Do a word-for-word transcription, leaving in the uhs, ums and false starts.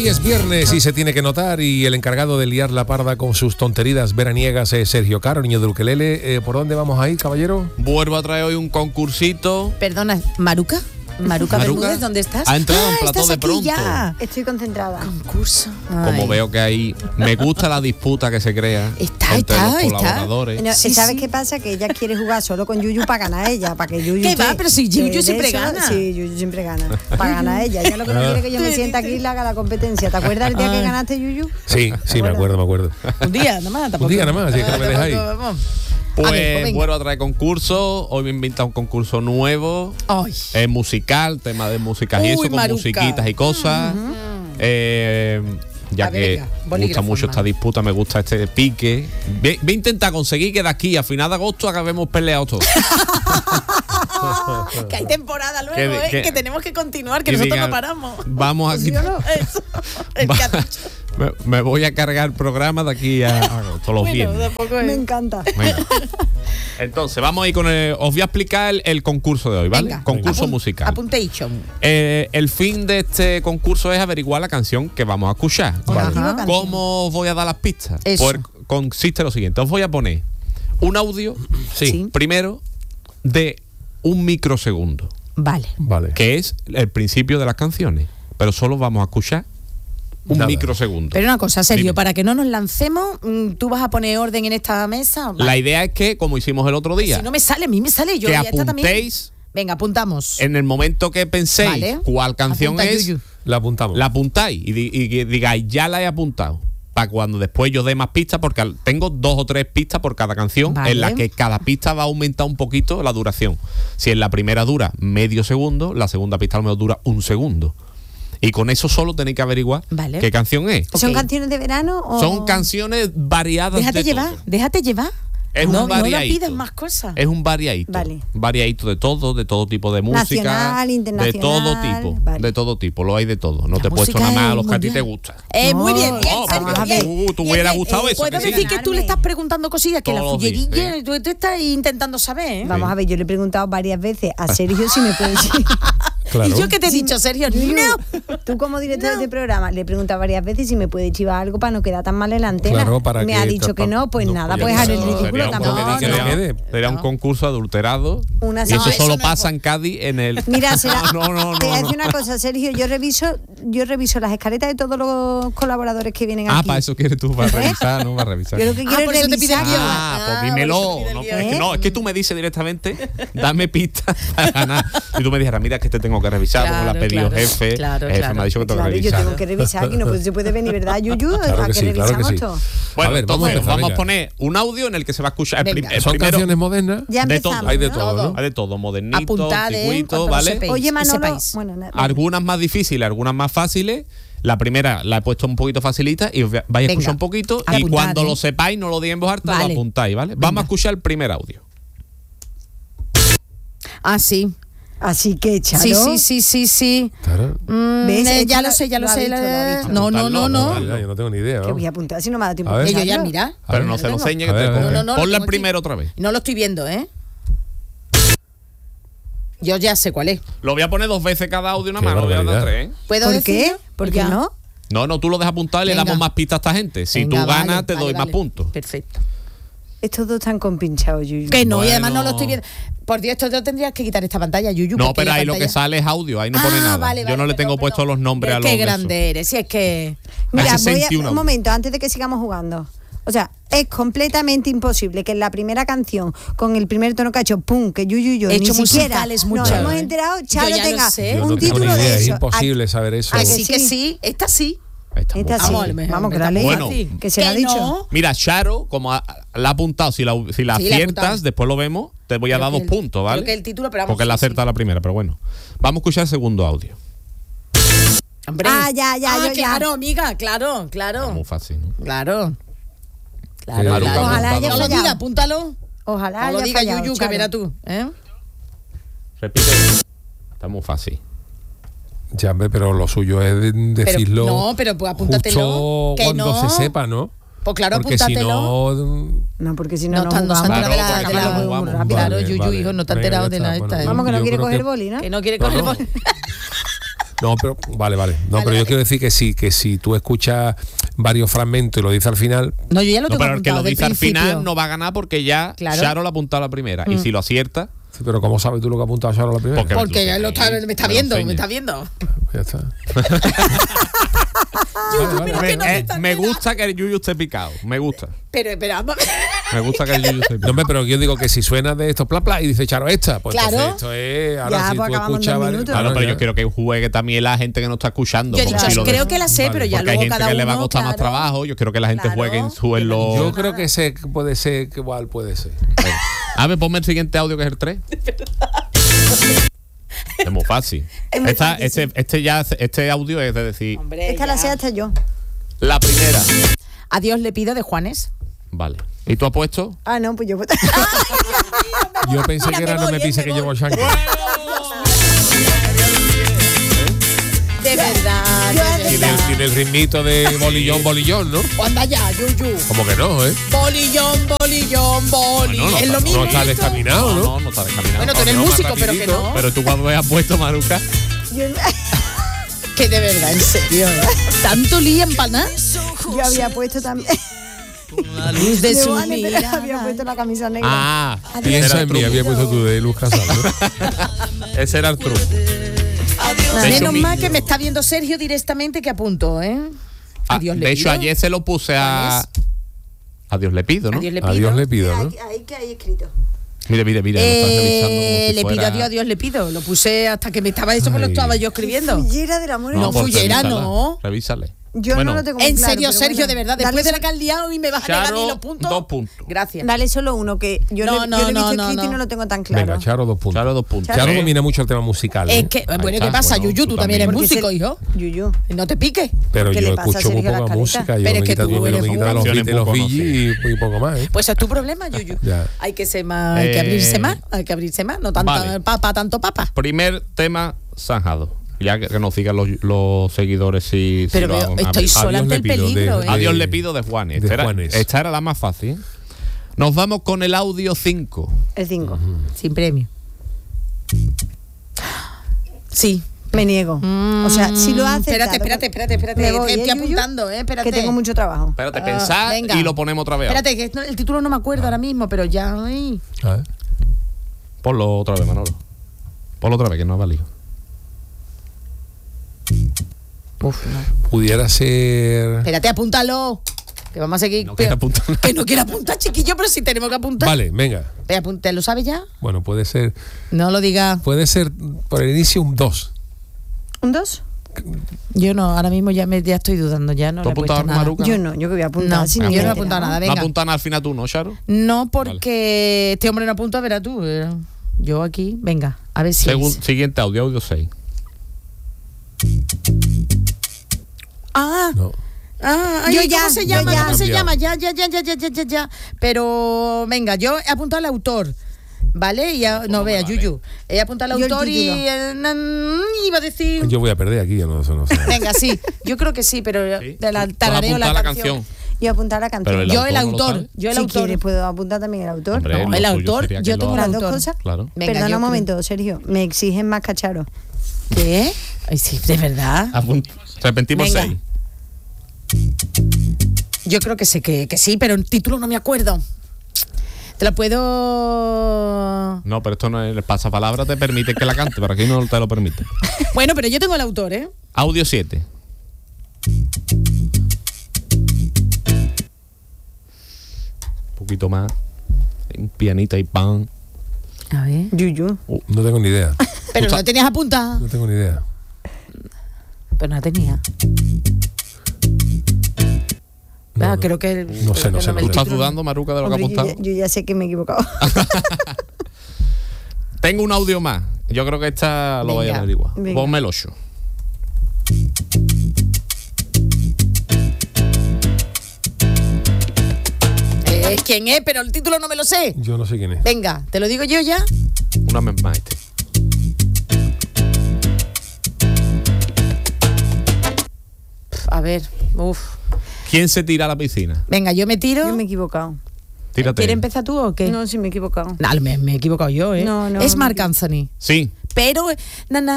es viernes y se tiene que notar, y el encargado de liar la parda con sus tonterías veraniegas es Sergio Caro, niño del ukelele. Eh, ¿Por dónde vamos a ir, caballero? Vuelvo a traer hoy un concursito. Perdona, ¿Maruca? Maruca Bermúdez, ¿dónde estás? Ha entrado ah, en plató estás de aquí pronto. Ya. Estoy concentrada. Concurso. Como Ay. veo que ahí me gusta la disputa que se crea Está, entre está, los está. colaboradores. No, Sí, ¿Sabes sí. qué pasa? Que ella quiere jugar solo con Yuyu para ganar a ella, para que Yuyu ¿Qué esté- va? Pero si Yuyu de siempre eso- gana. Sí, Yuyu siempre gana. Para ganar a ella. Ella lo que no quiere es que yo me sienta aquí y le haga la competencia. ¿Te acuerdas el día que Ay. ganaste, Yuyu? Sí, sí, me acuerdo, me acuerdo. Un día, nada más. Tampoco. Un día nada más, así que no me dejáis. Tampoco, vamos. Pues A ver, pues venga. vuelvo a traer concurso. Hoy me he inventado un concurso nuevo. Ay. Es musical, tema de músicas y Uy, eso, con Maruca. musiquitas y cosas. Eh, ya A ver, que venga, me gusta bolígrafo, mucho esta hermano. disputa, me gusta este pique. Voy, voy a intentar conseguir que de aquí a final de agosto acabemos peleados todos. Que hay temporada luego, Que- ¿eh? que- Que tenemos que continuar, que y nosotros digan, no paramos. Vamos aquí. ¿Sí o no? Eso. El que ha dicho. me, me voy a cargar el programa de aquí a agosto, los Bueno, viernes. tampoco es. Me encanta. Venga. Entonces, vamos a ir con el. Os voy a explicar el, el concurso de hoy, ¿vale? Venga. Concurso Apun- musical. Apuntation. Eh, el fin de este concurso es averiguar la canción que vamos a escuchar. Vale. Ajá. ¿Cómo os voy a dar las pistas? Eso. Pues consiste en lo siguiente. Os voy a poner un audio, Sí, Sí. primero, de un microsegundo, Vale. vale. que es el principio de las canciones. Pero solo vamos a escuchar un Nada. microsegundo. Pero una cosa, Sergio, Dime. para que no nos lancemos, mm, ¿tú vas a poner orden en esta mesa? Vale. La idea es que, como hicimos el otro día, Si no me sale, a mí me sale yo. que ya está también. apuntéis Venga, apuntamos. en el momento que penséis Vale. cuál canción Apunta, es, Yuyu. La apuntamos. la apuntáis y, di- y que digáis, ya la he apuntado. Para cuando después yo dé más pistas, porque al- tengo dos o tres pistas por cada canción, Vale. en la que cada pista va a aumentar un poquito la duración. Si en la primera dura medio segundo, la segunda pista a lo mejor dura un segundo. Y con eso solo tenéis que averiguar Vale. qué canción es. ¿Son Ok. canciones de verano o...? Son canciones variadas Déjate de llevar, todo. déjate llevar. Es no, un no le variadito. pidas más cosas. Es un variadito. Vale. Variadito de todo, de todo tipo de música. Nacional, de internacional, todo tipo. vale. De todo tipo. Lo hay de todo. No La te he puesto música nada más a es los que a ti mundial. te gusta. Eh, muy bien, No, bien, no, Sergio, porque bien. tú- tú Bien, hubiera bien. gustado Eh, eso, Puedo que sí. decir que tú le estás preguntando cosillas que la Todos los días, fullerilla, sí. tú te estás intentando saber. ¿eh? Vamos a ver, yo le he preguntado varias veces a Sergio si me puede decir... Claro. Y yo que te he dicho, Sergio, Yuyu, no. tú como director de este programa le he preguntado varias veces si me puede chivar algo para no quedar tan mal en la antena. Claro, para me que ha dicho tapa- que no, pues no, nada, pues pues ya haré el no, ridículo sería un, tampoco. que sería- no quede. sería un No. concurso adulterado. Una y eso semana- solo eso no es pasa en Cádiz en el. Mira, será, no, no, no, te voy a no. decir una cosa, Sergio, yo reviso, yo reviso las escaletas de todos los colaboradores que vienen Ah, aquí. para eso quieres tú, para revisar, ¿no? Para revisar. Yo lo que quiero Ah, es por eso te pide revisar. guión. Ah, pues Ah, dímelo. por eso te pide No, el es que, guión. no, es que tú me dices directamente, dame pistas para ganar. Y tú me dijeras, mira, es que te tengo que revisar, como la ha Claro, pedido claro, jefe. claro, el jefe claro. me ha dicho que tengo Claro, que yo revisar. tengo que revisar aquí, no pues, se puede venir, ¿verdad, Yuyu? Claro a que que sí, claro que revisamos sí. todo. Bueno, A ver, vamos a entonces empezar, vamos a venga. poner un audio en el que se va a escuchar. El, prim- Venga. el ¿Son primero, canciones modernas? Ya de empezamos, todo, Hay de ¿no? todo, Todo. ¿no? hay de todo, modernito, Apuntad, ¿eh? antiguito, Cuando lo ¿vale? sepáis. Oye, que Manolo, sepáis. bueno, na- Algunas más difíciles, algunas más fáciles. La primera la he puesto un poquito facilita y os vais a Venga, escuchar un poquito. Y apuntad, cuando ¿eh? lo sepáis, no lo digáis en voz alta, Vale. lo apuntáis, ¿vale? Vamos a escuchar el primer audio. Ah, sí. Así que, Charo, Sí, sí, sí, sí, sí. Claro. Mm, ¿Ves? eh, Esto ya lo- lo sé, ya lo, lo ha sé. visto, lo ha la- visto. No, no, no, no. Vale, yo no tengo ni idea. que ¿no? voy a apuntar si no me da tiempo. A ver. a Que yo ya, pensarlo. mira. Pero ver, no se lo venga. enseñe que A ver, te a ver, pongo. a ver. No, no, lo Ponla en tengo primero aquí. otra vez. No lo estoy viendo, ¿eh? Yo ya sé cuál es. Lo voy a poner dos veces cada audio, una Qué más, no voy a dar barbaridad. tres, ¿eh? ¿Puedo ¿Por decirlo? qué? ¿Por qué Ya. no? No, no, tú lo dejas apuntado y le Venga. damos más pistas a esta gente. Si Venga, tú ganas, vale, te vale, doy más vale. puntos. Perfecto. Estos dos están compinchados, Yuyu. Que no, y Bueno. además no lo estoy viendo. Por Dios, esto yo tendrías que quitar esta pantalla, Yuyu. No, porque pero la ahí lo que pantalla- sale es audio, ahí no pone Ah, nada. vale, Yo vale, no le perdón, tengo puesto perdón. los nombres a los Qué de eso. grande eres, si es que... Mira, Hace voy a, sesenta y uno un audios. momento, antes de que sigamos jugando. O sea, es completamente imposible que en la primera canción, con el primer tono que ha hecho, pum, que Yuyu y yo, He ni hecho siquiera musicales nos mucho, hemos ¿eh? enterado, Yo Charo ya lo tenga sé. Yo no un tengo título ni idea, de es eso. imposible saber eso. Ah, que sí, que sí? sí. Esta sí. Está muy Esta fácil. sí. Vamos, mejor, Vamos, que la está ley, muy Bueno. fácil. que se la ha Que dicho. no. Mira, Charo, como ha- la ha apuntado, si la, si la Sí, la he aciertas, apuntado. después lo vemos, te voy a Creo dar que dos el- puntos, ¿vale? creo que el título, pero vamos, Porque la sí, acerta la primera, pero bueno. Vamos a escuchar el segundo audio. Hombre. Ah, ya, ya, Ah, yo ya. claro, amiga, claro, claro. Muy fácil, ¿no? Claro. Claro, Maruca, claro. Ojalá haya No lo fallado. digas, apúntalo. Ojalá No lo haya digas, fallado, Yuyu, que Charo. verás tú. ¿eh? Repite. Está muy fácil. Ya, hombre, pero lo suyo es de- Pero- decirlo. no, pero pues apúntatelo, justo que cuando no. se sepa, ¿no? Pues claro, Porque si apúntatelo. no. No, porque si no, No, no, están- no se han jugamos. enterado de la- Claro, de porque la- no jugamos. rápido. Claro, Yuyu, hijo, no te has Venga, enterado ya de está. la esta, Bueno, ¿eh? Vamos, que no yo quiere creo coger que- boli, ¿no? Que no quiere No, coger no. el bol- No, pero vale, vale. No, Vale, pero yo vale. quiero decir que sí, que si tú escuchas varios fragmentos y lo dices al final, No, yo ya lo No, tengo pero el que apuntado lo del dice al principio. final no va a ganar porque ya Claro. Charo lo ha apuntado a la primera. Y si lo acierta, sí, pero ¿cómo sabes tú lo que ha apuntado Charo a la primera? Porque- Porque ya lo está, me está Me lo viendo, me enseña. está viendo. Ya está. Yuyu, vale, pero me, que no eh, está me entera. gusta que el Yuyu esté picado. Me gusta. Pero, pero, vamos a ver. Me gusta que el Yuyu esté No, picado. hombre, pero yo digo que si suena de esto, pla, pla, y dice Charo esta, pues Claro. entonces esto es. Ahora Ya, si pues tú acabamos escuchas dos varios- minutos. Claro, pero ya. yo quiero que juegue también la gente que no está escuchando. Yo he como dicho, si lo creo de- que la sé, Vale. pero ya Porque hay luego gente cada que le va a uno, costar más claro. trabajo. Yo quiero que la gente Claro. juegue en su en los. Yo creo que ese puede ser, que igual puede ser. A ver, ponme el siguiente audio que es el tres. Es muy fácil. Es muy Esta- fácil, este, sí. este ya este audio es de decir Hombre, Esta la ya. sé hasta yo. la primera. A Dios le pido de Juanes. Vale. ¿Y tú has puesto? Ah, no, pues yo. Yo pensé Mira, que me era no voy, me eh, pise me que voy. llevo el shanky. De verdad, de Tiene, verdad. tiene el ritmito de bolillón, bolillón, ¿no? Anda ya, Yuyu. Como que no, ¿eh? Bolillón, bolillón, boli. Bueno, no es está- lo mismo. No está esto. descaminado, No, ¿no? no, no está descaminado. Bueno, tú eres No, más músico, pero que rapidito. no. Pero tú cuando has puesto, Maruca, yo, Que de verdad, en serio. ¿eh? ¿Tanto lío en nada? yo había puesto también. La luz de de su Juanes, pero mirada. había puesto la camisa negra. ah, Piensa ese en era mí, el había truco. puesto tú de Luz Casal, ¿no? Ese era el truco. De Menos hecho, mi- mal que me está viendo Sergio directamente que apunto, ¿eh? Ah, Adiós le de hecho, pido. ayer se lo puse a. A Dios le pido, ¿no? Adiós le pido. A Dios le pido, ¿no? Ahí, ahí que hay escrito. Mire, mire, mire. lo estás revisando como Eh, si le pido fuera- a Dios, a Dios le pido. Lo puse hasta que me estaba eso, pues lo Ay. estaba yo escribiendo. Fullera del amor. No, pues fullera, revísala, no. Revísale. Yo Bueno, no lo tengo muy En claro, serio, pero Sergio, bueno. de verdad, Dale después de so- la que has liado y me vas a negar Charo, ni los puntos. dos puntos. Gracias. Dale solo uno, que yo, No, le, no, yo lo he visto no, no, escrito y no. no lo tengo tan claro. Venga, Charo, dos puntos. Charo, dos puntos. Charo ¿Eh? domina mucho el tema musical. Es ¿eh? que, bueno, Ahí ¿qué está, pasa, bueno, Yuyu? tú Tú también eres también. Porque músico, se- hijo. Yuyu. No te piques. Pero ¿Qué yo le pasa a escucho muy Sergio poca Lascaleta? música. Yo Pero me es que quita tú tú me eres lo muy quita de los canciones Beatles, los muy Bee y, y poco más, ¿eh? Pues es tu problema, Yuyu. Ya. Hay que ser más, hay que Eh, abrirse más, hay que abrirse más, no tanto vale. papa, tanto papa. Primer tema zanjado. Ya que, que nos sigan los, los seguidores si, si Pero lo veo, hago. A estoy ver. sola Dios ante le el pido, peligro, de- ¿eh? A Dios de- le pido de Juanes. de Esta era, Juanes. esta era la más fácil. ¿eh? Nos vamos con el audio cinco. El cinco. Sin premio. Sí. Me niego. o sea, si lo hace. Espérate, espérate, espérate, espérate. Me voy, Estoy ¿eh, Yuyu? apuntando, eh, espérate. Que tengo mucho trabajo. Espérate, Ah, pensad venga. y lo ponemos otra vez. Espérate, que esto- el título no me acuerdo ahora mismo, pero ya. ay. A ver. Ponlo otra vez, Manolo. Ponlo otra vez, que no ha valido. Uf, no. Pudiera ser. Espérate, apúntalo. Que vamos a seguir. No pero- quiere apuntar. Que no quiere apuntar, chiquillo, pero si tenemos que apuntar. Vale, venga. Espera, apunta, ¿lo sabes ya? Bueno, puede ser. No lo diga. Puede ser por el inicio un dos. ¿Un dos? Yo no, ahora mismo ya me ya estoy dudando, ya no ¿Tú le he has puesto apuntado nada. Maruca? Yo no, yo que voy a apuntar. No, si yo ni me no he he apuntado enterado. nada, No venga. apuntan al final tú, ¿no, Charo? No, porque este hombre no apunta, verás tú. eh. Yo aquí, venga, a ver si Segun- es. siguiente audio, audio seis. Ah, No. ah, ay, Yo ¿cómo ya, se yo llama? ya. ¿Cómo se Cambiado. llama? Ya, ya, ya, ya, ya, ya, ya, ya. Pero, venga, yo he apuntado al autor. ¿Vale? Y ya, no, vea, vale. Yuyu. He apuntado al Yo el autor y título. eh, nan- iba a decir. Yo voy a perder aquí, yo no, eso no sé. Venga, sí. Yo creo que sí, pero ¿Sí? de la Tú has tarareo la, apuntado canción. Yo apuntar la canción. Pero el Yo el autor no lo autor. sabe. Yo el si autor. quieres, puedo apuntar también el autor. Hombre, No, lo el suyo autor, sería que yo lo tengo haga. el Las dos autor. cosas. Claro. Venga, Perdona yo un creo- momento, Sergio. Me exigen más cacharo. ¿Qué? Ay, sí, de verdad. Apunt- Repetimos Venga. seis. Yo creo que sé que, que sí, pero el título no me acuerdo. Te lo puedo. No, pero esto no es el pasapalabra, te permite que la cante, pero aquí no te lo permite. Bueno, pero yo tengo el autor, ¿eh? Audio siete. Un poquito más. Un pianito y pan. A ver. Yuyu. No tengo ni idea. Pero Tú no estás- tenías apuntada. No tengo ni idea. Pero no tenía. No, Ah, no. creo que. No sé, no sé, me- no ¿Tú sé. estás dudando, Maruca, de lo que ha Hombre, yo, apuntado? ya, yo ya sé que me he equivocado. Tengo un audio más. Yo creo que esta lo voy a Venga. averiguar. Venga. Ponme el ocho. Eh, ¿Quién es? Pero el título no me lo sé. Yo no sé quién es. Venga, ¿te lo digo yo ya? Una vez más este. A ver, uf. ¿Quién se tira a la piscina? Venga, yo me tiro. Yo me he equivocado. Tírate. ¿Quieres empezar tú o qué? No, sí me he equivocado. No, me, me he equivocado yo, ¿eh? No, no, es me Marc equivo- Anthony. Sí. Pero, na, na,